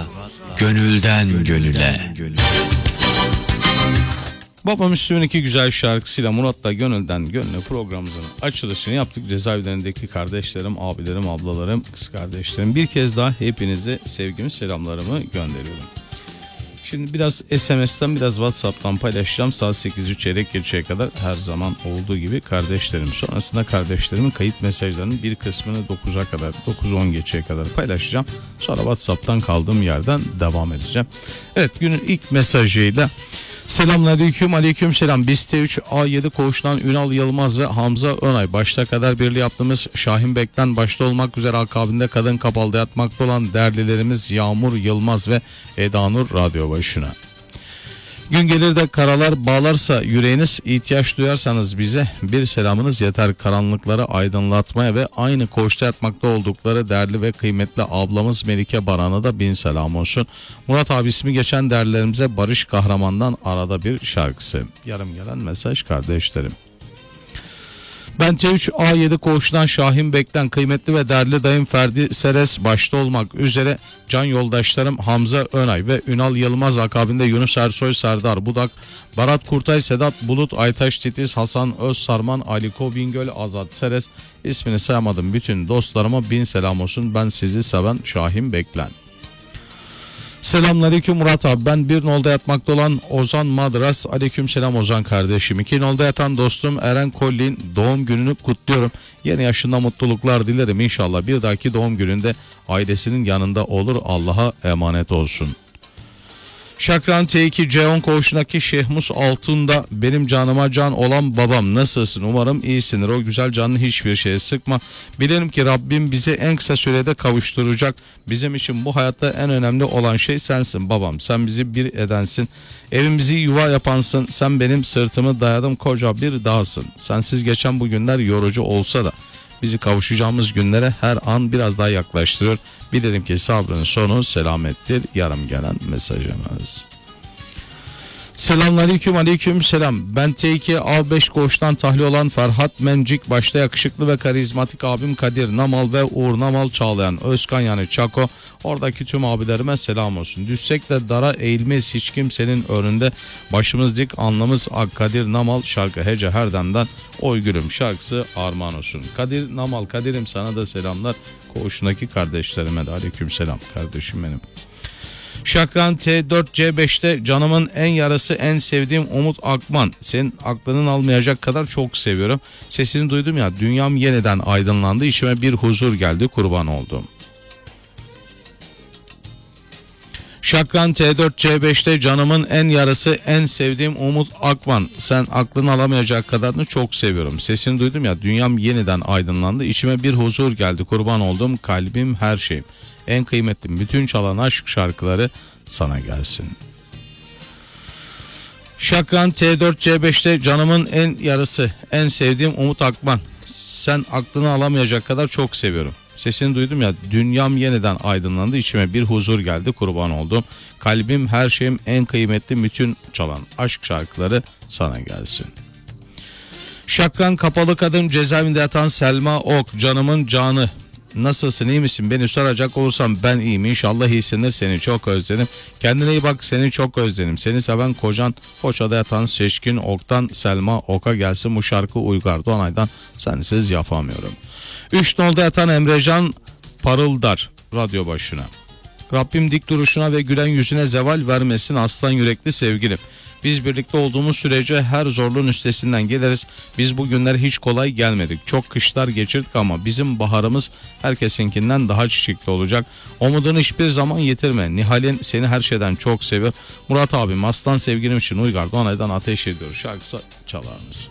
gönülden gönüle. Baba Müslüm'ün iki güzel şarkısıyla Murat'la Gönülden Gönüle programımızın açılışını yaptık. Cezaevlerindeki kardeşlerim, abilerim, ablalarım, kız kardeşlerim, bir kez daha hepinize sevgimi, selamlarımı gönderiyorum. Şimdi biraz SMS'ten, biraz WhatsApp'tan paylaşacağım. Saat 8'i çeyrek geçeye kadar her zaman olduğu gibi kardeşlerim. Sonrasında kardeşlerimin kayıt mesajlarının bir kısmını 9'a kadar, 9-10 geçeye kadar paylaşacağım. Sonra WhatsApp'tan kaldığım yerden devam edeceğim. Evet, günün ilk mesajıyla selamünaleyküm, aleykümselam. Biz T3A7 Koğuş'tan Ünal Yılmaz ve Hamza Önay başta kadar birliği yaptığımız Şahin Bek'ten başta olmak üzere akabinde kadın kapalıda yatmakta olan değerlilerimiz Yağmur Yılmaz ve Eda Nur radyo başına. Gün gelir de karalar bağlarsa yüreğiniz, ihtiyaç duyarsanız bize bir selamınız yeter. Karanlıkları aydınlatmaya ve aynı koğuşta yatmakta oldukları değerli ve kıymetli ablamız Melike Baran'a da bin selam olsun. Murat abi ismi geçen değerlerimize Barış Kahraman'dan arada bir şarkısı. Yarım gelen mesaj kardeşlerim. Ben T3A7 Koğuş'tan Şahin Bek'ten kıymetli ve değerli dayım Ferdi Seres başta olmak üzere can yoldaşlarım Hamza Önay ve Ünal Yılmaz akabinde Yunus Ersoy, Serdar Budak, Barat Kurtay, Sedat Bulut, Aytaş Titiz, Hasan Özsarman, Aliko Bingöl, Azat Seres, ismini sayamadım bütün dostlarıma bin selam olsun. Ben sizi seven Şahin Bek'len. Selamünaleyküm Murat abi, ben bir nolda yatmakta olan Ozan Madras. Aleykümselam Ozan kardeşim. 2 nolda yatan dostum Eren Kollin doğum gününü kutluyorum. Yeni yaşında mutluluklar dilerim, inşallah bir dahaki doğum gününde ailesinin yanında olur. Allah'a emanet olsun. Şakran T2C10 Koğuşu'ndaki Şehmus Altun'da benim canıma can olan babam, nasılsın? Umarım iyisindir. O güzel canını hiçbir şeye sıkma. Bilirim ki Rabbim bizi en kısa sürede kavuşturacak. Bizim için bu hayatta en önemli olan şey sensin babam. Sen bizi bir edensin. Evimizi yuva yapansın. Sen benim sırtımı dayadım koca bir dağsın. Sensiz geçen bu günler yorucu olsa da bizi kavuşacağımız günlere her an biraz daha yaklaştırıyor. Bilirim ki sabrın sonu selamettir. Yarım gelen mesajımız. Selamünaleyküm, aleykümselam. Ben T2A5 Koğuş'tan tahliye olan Ferhat Mencik başta yakışıklı ve karizmatik abim Kadir Namal ve Uğur Namal Çağlayan Özkan yani Çako, oradaki tüm abilerime selam olsun. Düşsek de dara eğilmeyiz hiç kimsenin önünde, başımız dik anlamız ak. Kadir Namal şarkı Hece Herdem'den Oy Gülüm şarkısı armağan olsun. Kadir Namal, Kadir'im sana da selamlar. Koğuşundaki kardeşlerime de aleykümselam kardeşim benim. Şakran T4C5'te canımın en yarası en sevdiğim Umut Akman. Senin aklının almayacak kadar çok seviyorum. Sesini duydum ya, dünyam yeniden aydınlandı. İçime bir huzur geldi, kurban oldum. Şakran T4C5'te canımın en yarası en sevdiğim Umut Akman. Sen aklını alamayacak kadarını çok seviyorum. Sesini duydum ya, dünyam yeniden aydınlandı. İçime bir huzur geldi, kurban oldum. Kalbim her şeyim. En kıymetli bütün çalan aşk şarkıları sana gelsin. Şakran T4C5'te canımın en yarısı en sevdiğim Umut Akman. Sen aklını alamayacak kadar çok seviyorum. Sesini duydum ya, dünyam yeniden aydınlandı. İçime bir huzur geldi, kurban oldum. Kalbim her şeyim, en kıymetli bütün çalan aşk şarkıları sana gelsin. Şakran Kapalı Kadın cezaevinde yatan Selma Ok, canımın canı. Nasılsın, iyi misin? Beni soracak olursam ben iyiyim. İnşallah iyisindir. Seni çok özledim. Kendine iyi bak, seni çok özledim. Seni seven kocan Foça'da yatan Seçkin Ok'tan Selma Ok'a gelsin bu şarkı. Uygar Donay'dan sensiz yapamıyorum. 3 nolda yatan Emrecan Parıldar radyo başına. Rabbim dik duruşuna ve gülen yüzüne zeval vermesin aslan yürekli sevgilim. Biz birlikte olduğumuz sürece her zorluğun üstesinden geliriz. Biz bu günler hiç kolay gelmedik. Çok kışlar geçirdik ama bizim baharımız herkesinkinden daha çiçekli olacak. Umudunu hiçbir zaman yitirme. Nihal'in seni her şeyden çok seviyor. Murat abim aslan sevgilim için Uygar Donay'dan ateş ediyor şarkısı çalar mısın?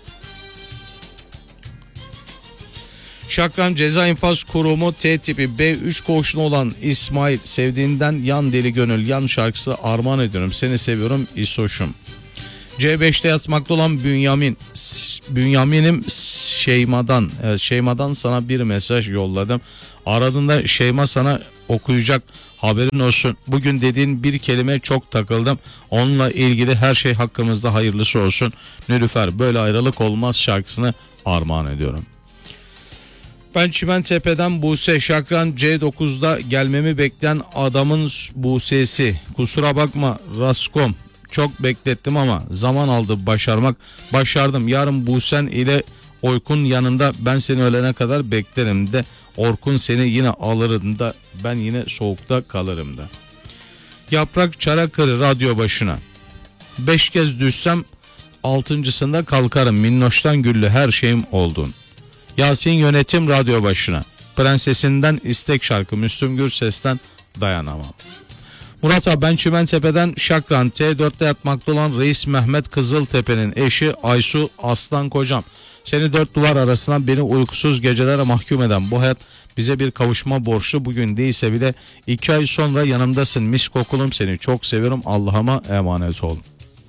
Şakran Ceza İnfaz Kurumu T tipi B3 koğuşuna olan İsmail, sevdiğinden yan deli gönül yan şarkısı armağan ediyorum. Seni seviyorum İsoş'um. C5'te yatmakta olan Bünyamin'im Şeyma'dan sana bir mesaj yolladım. Aradığında Şeyma sana okuyacak, haberin olsun. Bugün dediğin bir kelime çok takıldım. Onunla ilgili her şey hakkımızda hayırlısı olsun. Nilüfer böyle ayrılık olmaz şarkısını armağan ediyorum. Ben Çimentepe'den Buse Şakran, C9'da gelmemi bekleyen adamın Buse'si. Kusura bakma Raskom, çok beklettim ama zaman aldı başarmak. Başardım. Yarın Busen ile Oykun yanında ben seni ölene kadar beklerim de. Orkun seni yine alırım da, ben yine soğukta kalırım da. Yaprak Çarakırı radyo başına. 5 kez düşsem 6.sında kalkarım. Minnoştan güllü her şeyim oldun. Yasin Yönetim radyo başına. Prensesinden istek şarkı. Müslüm Gürses'ten dayanamam. Murat abi, ben Çimentepe'den Şakran, T4'te yatmakta olan Reis Mehmet Kızıltepe'nin eşi Aysu Aslan kocam. Seni dört duvar arasına, beni uykusuz gecelere mahkum eden bu hayat bize bir kavuşma borçlu. Bugün değilse bile 2 ay sonra yanımdasın. Mis kokulum, seni çok seviyorum. Allah'ıma emanet ol.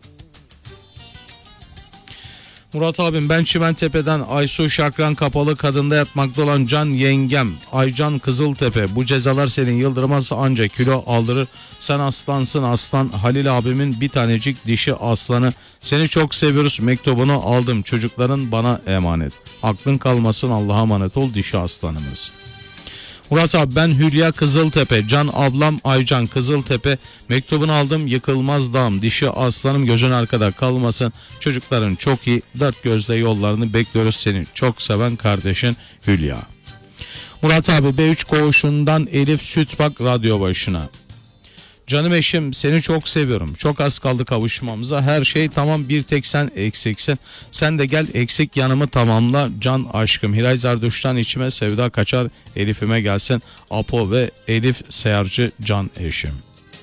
Murat abim, ben Çimentepe'den Aysu Şakran kapalı kadında yatmakta olan Can yengem Aycan Kızıltepe. Bu cezalar senin yıldırmaz, ancak kilo aldırır. Sen aslansın aslan. Halil abimin bir tanecik dişi aslanı. Seni çok seviyoruz. Mektubunu aldım. Çocukların bana emanet. Aklın kalmasın, Allah'a emanet ol dişi aslanımız. Murat abi, ben Hülya Kızıltepe, Can ablam Aycan Kızıltepe, mektubunu aldım. Yıkılmaz dağım, dişi aslanım, gözün arkada kalmasın. Çocukların çok iyi, dört gözle yollarını bekliyoruz, seni çok seven kardeşin Hülya. Murat abi, B3 koğuşundan Elif Sütbak radyo başına. Canım eşim, seni çok seviyorum. Çok az kaldı kavuşmamıza. Her şey tamam, bir tek sen eksiksin. Sen de gel, eksik yanımı tamamla. Can aşkım, Hiray Zardüş'ten içime sevda kaçar. Elif'ime gelsin. Apo ve Elif Seyarcı can eşim.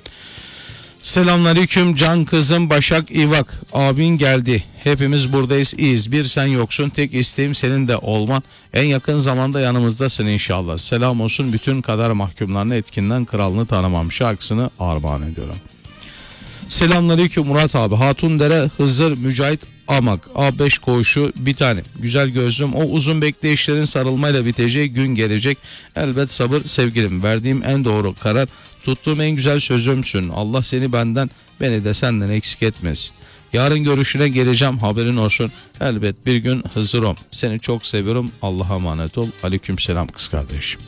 Selamünaleyküm can kızım Başak İvak. Abin geldi. Hepimiz buradayız, iyiyiz. Bir sen yoksun. Tek isteğim senin de olman. En yakın zamanda yanımızdasın inşallah. Selam olsun bütün kader mahkumlarına, etkinden kralını tanımam şarkısını armağan ediyorum. Selamünaleyküm Murat abi. Hatundere Hızır Mücahit Amak. A5 koğuşu bir tane. Güzel gözlüm, o uzun bekleyişlerin sarılmayla biteceği gün gelecek. Elbet sabır sevgilim. Verdiğim en doğru karar. Tuttuğum en güzel sözümsün. Allah seni benden, beni de senden eksik etmesin. Yarın görüşüne geleceğim, haberin olsun. Elbet bir gün Hızır'ım. Seni çok seviyorum. Allah'a emanet ol. Aleykümselam kız kardeşim.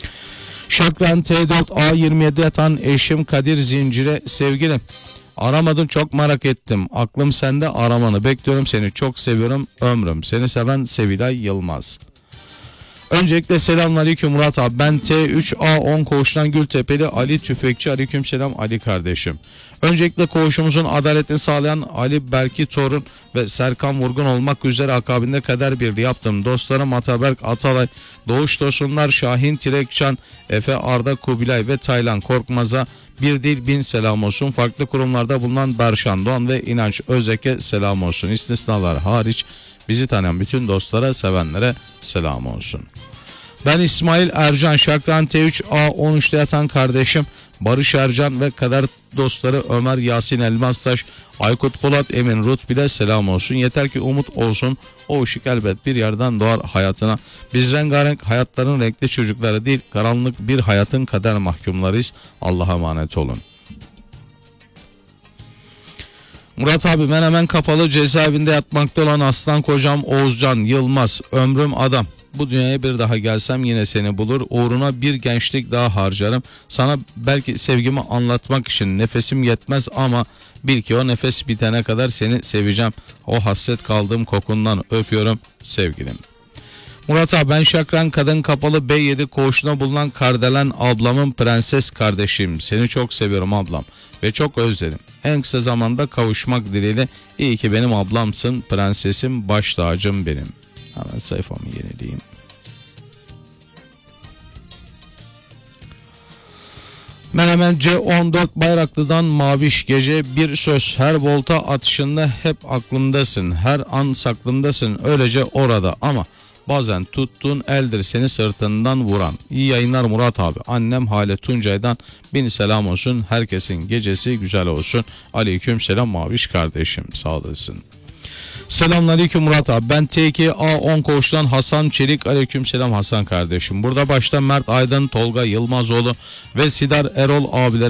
Şakran T4A27 yatan eşim Kadir Zincir'e sevgilim. Aramadın, çok merak ettim. Aklım sende, aramanı bekliyorum. Seni çok seviyorum ömrüm. Seni seven Sevilay Yılmaz. Öncelikle selamünaleyküm Murat abi. Ben T3A10 koğuştan Gültepeli Ali Tüfekçi. Aleykümselam Ali kardeşim. Öncelikle koğuşumuzun adaletini sağlayan Ali Berki Torun ve Serkan Vurgun olmak üzere akabinde kader birliği yaptım. Dostlarım Ataberk Atalay, Doğuş Tosunlar, Şahin Tirekçan, Efe Arda Kubilay ve Taylan Korkmaz'a bir değil bin selam olsun. Farklı kurumlarda bulunan Berşan Doğan ve İnanç Özek'e selam olsun. İstisnalar hariç bizi tanıyan bütün dostlara, sevenlere selam olsun. Ben İsmail Ercan Şakran T3A13'te yatan kardeşim Barış Ercan ve kader dostları Ömer Yasin Elmastaş, Aykut Polat, Emin Rut bile selam olsun. Yeter ki umut olsun, o ışık elbet bir yerden doğar hayatına. Biz rengarenk hayatların renkli çocukları değil, karanlık bir hayatın kader mahkumlarıyız. Allah'a emanet olun. Murat abi, Menemen kapalı cezaevinde yatmakta olan aslan kocam Oğuzcan Yılmaz. Ömrüm adam. Bu dünyaya bir daha gelsem yine seni bulur. Uğruna bir gençlik daha harcarım. Sana belki sevgimi anlatmak için nefesim yetmez ama bil ki o nefes bitene kadar seni seveceğim. O hasret kaldığım kokundan öpüyorum sevgilim. Murat abi, ben Şakran Kadın Kapalı B7 koğuşuna bulunan Kardelen ablamın prenses kardeşim. Seni çok seviyorum ablam ve çok özledim. En kısa zamanda kavuşmak dileğiyle. İyi ki benim ablamsın, prensesim, baş tacım benim. Hemen sayfamı yenileyim. Menemen C14 Bayraklı'dan Maviş gece bir söz. Her volta atışında hep aklımdasın. Her an saklımdasın. Öylece orada ama bazen tuttuğun eldir seni sırtından vuran. İyi yayınlar Murat abi. Annem Hale Tuncay'dan bin selam olsun. Herkesin gecesi güzel olsun. Aleyküm selam Maviş kardeşim. Sağ olasın. Selamünaleyküm Murat abi. Ben T2A10 koğuştan Hasan Çelik. Aleykümselam Hasan kardeşim. Burada başta Mert Aydın, Tolga Yılmazoğlu ve Sidar Erol abiler